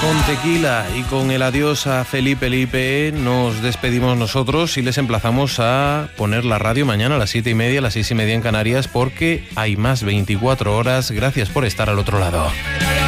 Con Tequila y con el adiós a Felipe Lipe nos despedimos nosotros y les emplazamos a poner la radio mañana a las 7:30, a las 6:30 en Canarias, porque hay más 24 horas. Gracias por estar al otro lado.